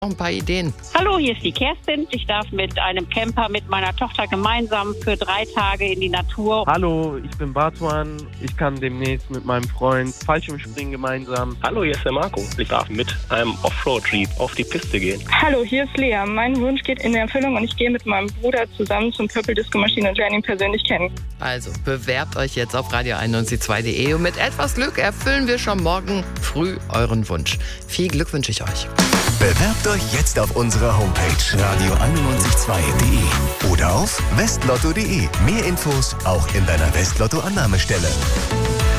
Ein paar Ideen. Hallo, hier ist die Kerstin. Ich darf mit einem Camper mit meiner Tochter gemeinsam für 3 Tage in die Natur. Hallo, ich bin Batuan. Ich kann demnächst mit meinem Freund Fallschirmspringen gemeinsam. Hallo, hier ist der Marco. Ich darf mit einem Offroad-Jeep auf die Piste gehen. Hallo, hier ist Lea. Mein Wunsch geht in Erfüllung und ich gehe mit meinem Bruder zusammen zum Purple Disco Machine und lerne ihn persönlich kennen. Also, bewerbt euch jetzt auf radio912.de und mit etwas Glück erfüllen wir schon morgen früh euren Wunsch. Viel Glück wünsche ich euch. Bewerbt euch jetzt auf unserer Homepage radio912.de oder auf westlotto.de. Mehr Infos auch in deiner Westlotto-Annahmestelle.